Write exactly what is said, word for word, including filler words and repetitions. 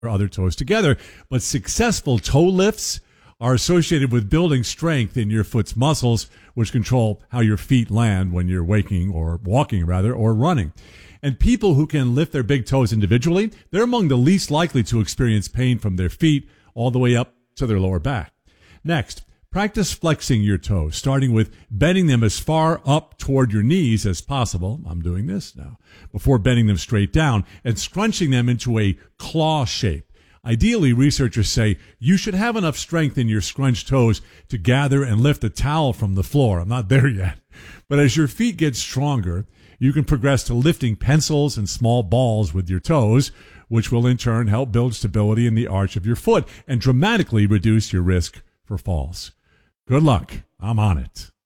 or other toes together. But successful toe lifts are associated with building strength in your foot's muscles, which control how your feet land when you're waking or walking, rather, or running. And people who can lift their big toes individually, they're among the least likely to experience pain from their feet all the way up to their lower back. Next, practice flexing your toes, starting with bending them as far up toward your knees as possible. I'm doing this now. Before bending them straight down and scrunching them into a claw shape. Ideally, researchers say you should have enough strength in your scrunched toes to gather and lift a towel from the floor. I'm not there yet. But as your feet get stronger, you can progress to lifting pencils and small balls with your toes, which will in turn help build stability in the arch of your foot and dramatically reduce your risk for falls. Good luck. I'm on it.